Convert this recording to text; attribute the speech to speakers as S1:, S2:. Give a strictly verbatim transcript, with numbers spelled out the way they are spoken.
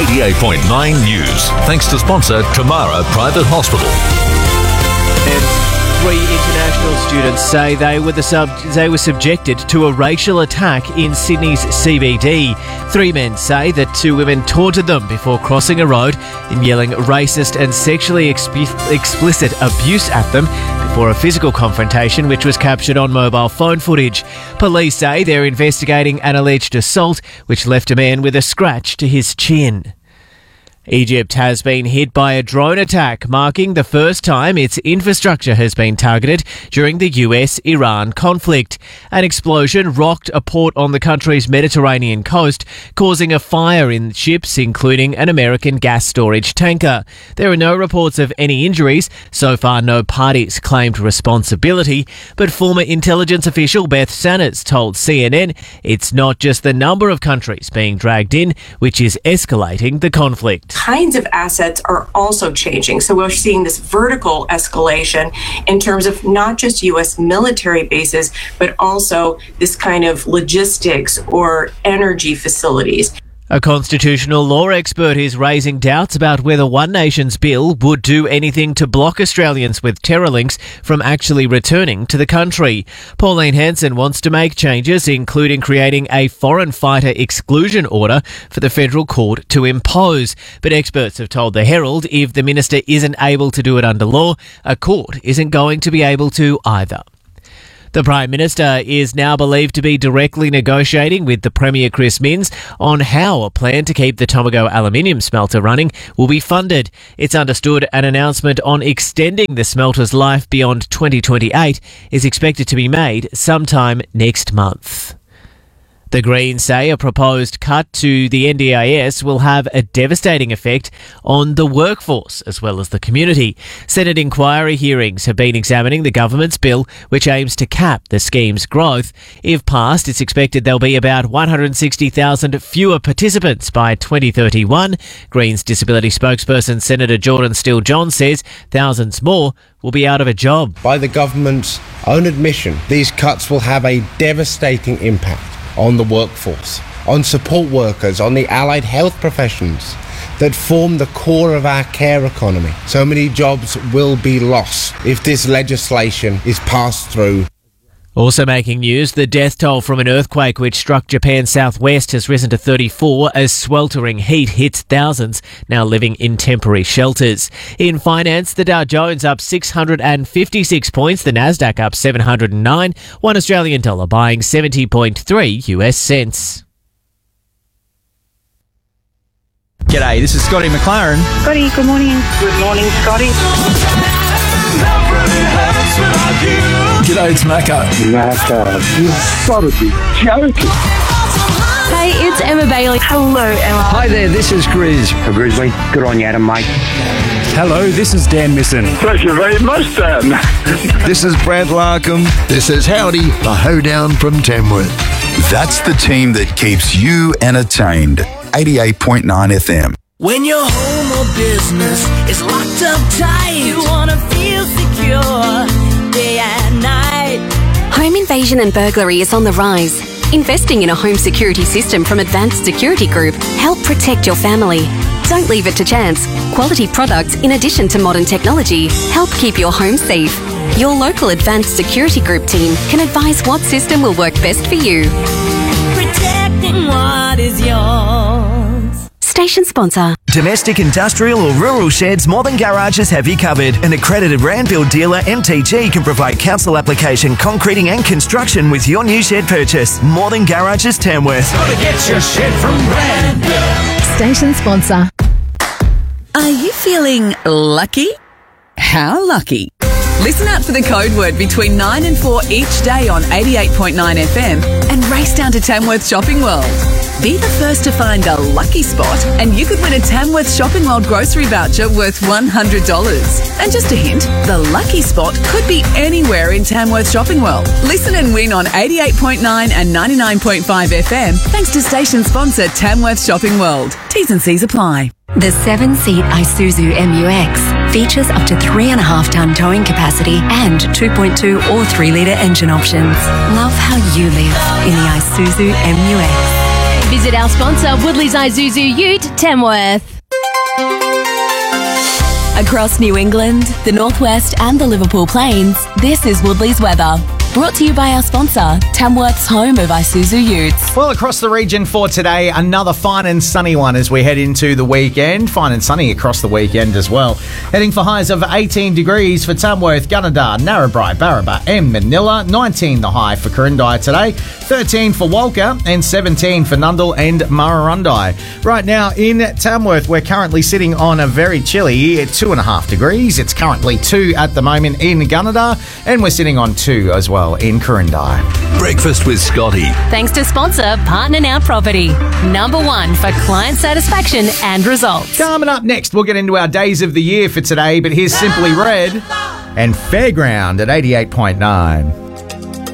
S1: eighty-eight point nine News. Thanks to sponsor Tamara Private Hospital.
S2: And three international students say they were the sub they were subjected to a racial attack in Sydney's C B D. Three men say that two women taunted them before crossing a road and yelling racist and sexually exp- explicit abuse at them before a physical confrontation which was captured on mobile phone footage. Police say they're investigating an alleged assault which left a man with a scratch to his chin. Egypt has been hit by a drone attack, marking the first time its infrastructure has been targeted during the U S Iran conflict. An explosion rocked a port on the country's Mediterranean coast, causing a fire in ships, including an American gas storage tanker. There are no reports of any injuries. So far, no parties claimed responsibility, but former intelligence official Beth Sanders told C N N it's not just the number of countries being dragged in, which is escalating the conflict.
S3: Kinds of assets are also changing. So we're seeing this vertical escalation in terms of not just U S military bases, but also this kind of logistics or energy facilities.
S2: A constitutional law expert is raising doubts about whether One Nation's bill would do anything to block Australians with terror links from actually returning to the country. Pauline Hanson wants to make changes, including creating a foreign fighter exclusion order for the federal court to impose. But experts have told the Herald if the minister isn't able to do it under law, a court isn't going to be able to either. The Prime Minister is now believed to be directly negotiating with the Premier Chris Minns on how a plan to keep the Tomago aluminium smelter running will be funded. It's understood an announcement on extending the smelter's life beyond twenty twenty-eight is expected to be made sometime next month. The Greens say a proposed cut to the N D I S will have a devastating effect on the workforce as well as the community. Senate inquiry hearings have been examining the government's bill, which aims to cap the scheme's growth. If passed, it's expected there'll be about one hundred sixty thousand fewer participants by twenty thirty-one. Greens disability spokesperson Senator Jordan Steele-John says thousands more will be out of a job.
S4: By the government's own admission, these cuts will have a devastating impact on the workforce, on support workers, on the allied health professions that form the core of our care economy. So many jobs will be lost if this legislation is passed through.
S2: Also making news, the death toll from an earthquake which struck Japan's southwest has risen to thirty-four as sweltering heat hits thousands now living in temporary shelters. In finance, the Dow Jones up six hundred fifty-six points, the Nasdaq up seven hundred nine, one Australian dollar buying seventy point three U S cents.
S5: G'day, this is Scotty McLaren.
S6: Scotty, good morning.
S7: Good morning, Scotty.
S8: G'day, it's Macca.
S7: Macca, you've got to be joking.
S9: Hey, it's Emma Bailey.
S6: Hello, Emma.
S8: Hi there, this is Grizz.
S7: Grizzly, good on you, Adam, mate.
S8: Hello, this is Dan Misson.
S7: Pleasure very much, Dan.
S10: This is Brad Larkham.
S11: This is Howdy, the hoedown from Tamworth.
S12: That's the team that keeps you entertained. eighty-eight point nine F M.
S13: When your home or business is locked up tight, you want to feel secure day and night.
S9: Home invasion and burglary is on the rise. Investing in a home security system from Advanced Security Group help protect your family. Don't leave it to chance. Quality products, in addition to modern technology, help keep your home safe. Your local Advanced Security Group team can advise what system will work best for you.
S13: Protecting what is yours.
S9: Station sponsor.
S14: Domestic, industrial or rural sheds, Modern Garages have you covered. An accredited Randfield dealer, M T G, can provide council application, concreting and construction with your new shed purchase. Modern Garages, Tamworth.
S13: Gotta get your shed from Randfield.
S15: Station sponsor.
S16: Are you feeling lucky? How lucky? Listen out for the code word between nine and four each day on eighty-eight point nine F M and race down to Tamworth Shopping World. Be the first to find a lucky spot and you could win a Tamworth Shopping World grocery voucher worth one hundred dollars. And just a hint, the lucky spot could be anywhere in Tamworth Shopping World. Listen and win on eighty-eight point nine and ninety-nine point five F M thanks to station sponsor Tamworth Shopping World. T's and C's apply.
S17: The seven-seat Isuzu M U X features up to three and a half ton towing capacity and two point two or three litre engine options. Love how you live in the Isuzu M U X.
S6: Visit our sponsor, Woodley's Isuzu Ute, Tamworth.
S17: Across New England, the Northwest and the Liverpool Plains, this is Woodley's weather. Brought to you by our sponsor, Tamworth's home of Isuzu Utes.
S5: Well, across the region for today, another fine and sunny one as we head into the weekend. Fine and sunny across the weekend as well. Heading for highs of eighteen degrees for Tamworth, Gunnedah, Narrabri, Barraba and Manila. nineteen the high for Corindai today. thirteen for Walker and seventeen for Nundle and Murrurundi. Right now in Tamworth, we're currently sitting on a very chilly two and a half degrees. It's currently two at the moment in Gunnedah, and we're sitting on two as well in Corindai.
S1: Breakfast with Scotty.
S6: Thanks to sponsor Partner Now Property. Number one for client satisfaction and results.
S5: Coming up next, we'll get into our days of the year for today, but here's Simply Red and Fairground at eighty-eight point nine.